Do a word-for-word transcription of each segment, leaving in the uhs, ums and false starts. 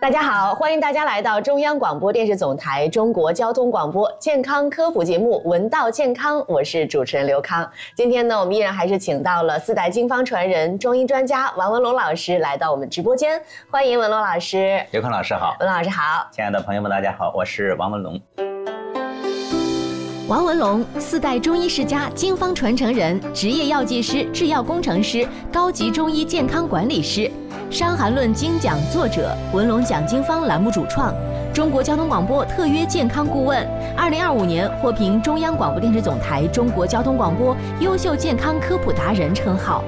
大家好，欢迎大家来到中央广播电视总台中国交通广播健康科普节目《闻道健康》，我是主持人刘康。今天呢，我们依然还是请到了四代经方传人、中医专家王文龙老师来到我们直播间，欢迎文龙老师。 刘康老师好， 文老师好， 亲爱的朋友们，大家好，我是王文龙。 王文龙，四代中医世家、经方传承人，职业药剂师、制药工程师，高级中医健康管理师。《伤寒论》精讲作者，文龙讲经方栏目主创，中国交通广播特约健康顾问，二零二五年获评中央广播电视总台中国交通广播优秀健康科普达人称号。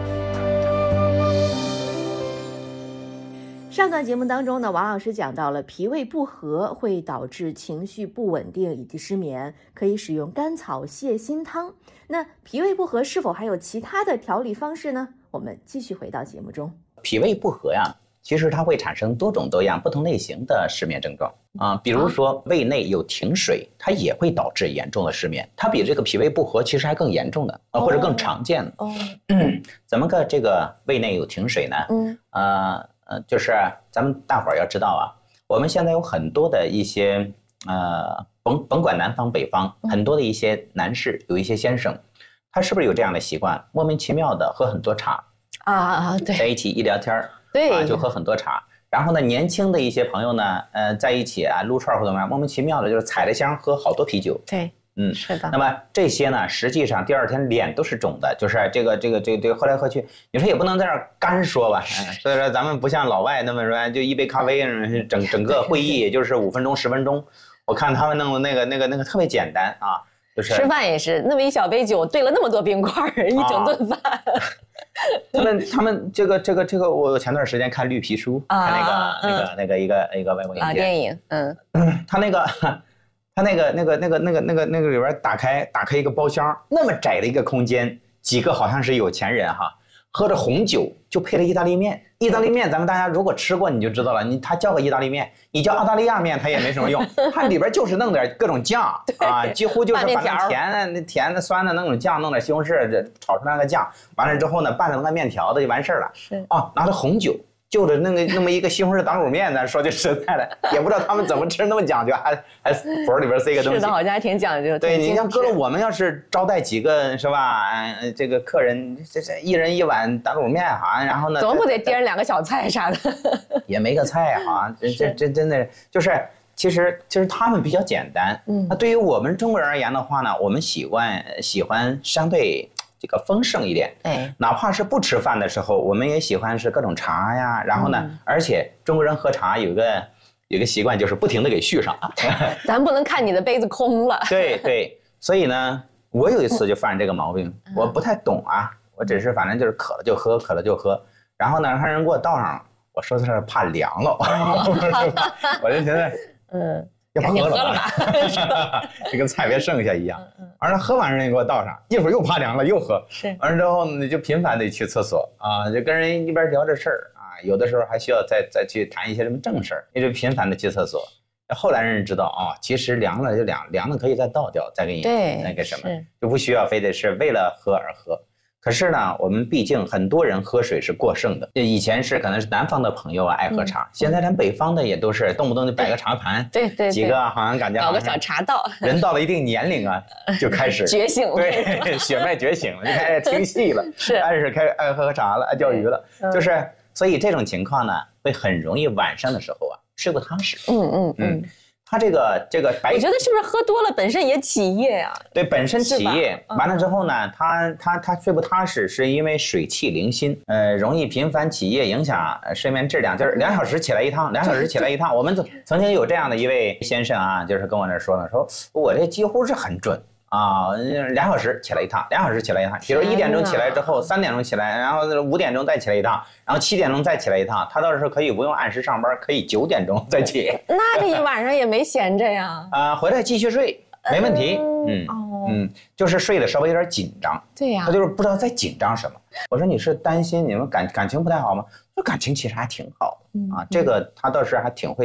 上段节目当中呢，王老师讲到了脾胃不和会导致情绪不稳定以及失眠，可以使用甘草泻心汤。那脾胃不和是否还有其他的调理方式呢？我们继续回到节目中。 脾胃不和呀，其实它会产生多种多样、不同类型的失眠症状啊。比如说胃内有停水，它也会导致严重的失眠，它比这个脾胃不和其实还更严重的，呃，或者更常见的。哦，嗯，怎么个这个胃内有停水呢？嗯，呃呃，就是咱们大伙儿要知道啊，我们现在有很多的一些呃，甭甭管南方北方，很多的一些男士，有一些先生，他是不是有这样的习惯，莫名其妙的喝很多茶？啊，对，在一起一聊天对、啊，就喝很多茶。然后呢，年轻的一些朋友呢，呃，在一起啊撸串或者怎么样，莫名其妙的就是踩着香喝好多啤酒。 对， 嗯， 是的。 那么这些呢，实际上第二天脸都是肿的，就是这个这个这个这个喝来喝去，你说也不能在这儿干说吧？嗯、所以说咱们不像老外那么说，就一杯咖啡，整整个会议也就是五分钟十分钟。我看他们弄的那个那个那个特别简单啊。就是吃饭也是那么一小杯酒兑了那么多冰块一整顿饭、啊、 他们他们这个这个这个我前段时间看绿皮书、啊、看那个、嗯、那个那个一个一个外国影片、啊、 电影嗯他那个他那个那个那个那个那个那个里边打开打开一个包厢，那么窄的一个空间，几个好像是有钱人哈，喝着红酒就配了意大利面。意大利面咱们大家如果吃过你就知道了，你他叫个意大利面，你叫澳大利亚面它也没什么用，它里边就是弄点各种酱啊，几乎就是把那甜的、那甜的、酸的那种酱弄点西红柿，这炒出来个酱，完了之后呢拌着那个面条子就完事儿了。是啊，拿着红酒。就着那个那么一个西红柿打卤面，咱说句实在的，也不知道他们怎么吃那么讲究，还还佛里边塞个东西。 是的，好像还挺讲究。 对，你像搁了我们要是招待几个是吧？嗯，这个客人这这一人一碗打卤面哈，然后呢， 怎么不得掂着两个小菜啥的？ 也没个菜哈，这这这真的就是，其实其实他们比较简单。嗯，那对于我们中国人而言的话呢，我们喜欢喜欢相对。这个丰盛一点，哎，哪怕是不吃饭的时候，我们也喜欢是各种茶呀。然后呢，嗯、而且中国人喝茶有个有个习惯，就是不停的给续上。 咱不能看你的杯子空了。 对对，所以呢，我有一次就犯这个毛病，嗯、我不太懂啊，我只是反正就是渴了就喝，渴了就喝。然后呢，让人给我倒上，我说的是怕凉了，我就觉得，嗯。要不喝了吧，这跟菜别剩下一样。完了喝完人给我倒上，一会儿又怕凉了又喝。是，完了之后呢就频繁的去厕所啊，就跟人一边聊着事儿啊，有的时候还需要再再去谈一些什么正事儿，也就频繁的去厕所。后来人知道啊，其实凉了就凉，凉了可以再倒掉，再给你那个什么，就不需要非得是为了喝而喝。可是呢，我们毕竟很多人喝水是过剩的。以前是可能是南方的朋友啊爱喝茶，嗯、现在咱北方的也都是动不动就摆个茶盘， 对 对, 对， 几个好像感觉搞个小茶道。 人到了一定年龄啊，就开始觉醒了， 对，血脉觉醒了，就开始听戏了，是开始开始爱喝喝茶了，爱钓鱼了，嗯、就是所以这种情况呢，会很容易晚上的时候啊睡不踏实。嗯嗯嗯。他这个这个白， 我觉得是不是喝多了本身也起夜呀、啊？ 对，本身起夜，完了之后呢，他他他睡不踏实，是因为水气凌心，呃，容易频繁起夜，影响睡眠质量。就是两小时起来一趟，两小时起来一趟。我们曾经有这样的一位先生啊，就是跟我那说呢，说我这几乎是很准。啊，两小时起来一趟，两小时起来一趟。比如一点钟起来之后，三点钟起来，然后五点钟再起来一趟，然后七点钟再起来一趟。他倒是可以不用按时上班，可以九点钟再起。 那这一晚上也没闲着呀。 啊，回来继续睡，没问题。嗯嗯，就是睡得稍微有点紧张。 对呀， 他就是不知道在紧张什么。我说你是担心你们感感情不太好吗？说感情其实还挺好的啊，这个他倒是还挺会。